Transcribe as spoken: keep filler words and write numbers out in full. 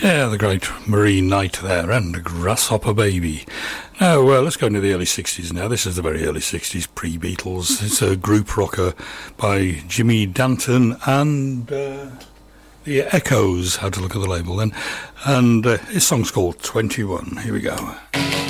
Yeah, the great Marine Knight there, and Grasshopper Baby. Now, uh, let's go into the early sixties now. This is the very early sixties, pre-Beatles. It's a group rocker by Jimmy Danton and uh, the Echoes. How to look at the label then. And uh, his song's called twenty-one. Here we go.